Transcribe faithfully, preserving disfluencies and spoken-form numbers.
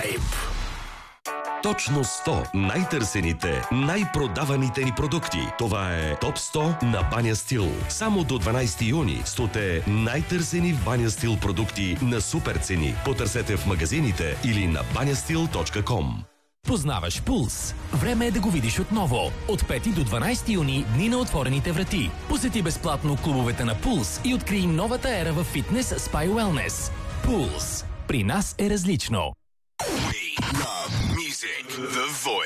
Vibe. Точно сто най-търсените, най-продаваните ни продукти. Това е Топ сто на Баня Стил. Само до дванайсети юни стоте най-търсени в Баня Стил продукти на супер цени. Потърсете в магазините или на банястил точка ком. Познаваш Пулс? Време е да го видиш отново. От пети до дванайсети юни, дни на отворените врати. Посети безплатно клубовете на Пулс и открий новата ера в фитнес, спа и уелнес. Пулс. При нас е различно. We love music. The Voice.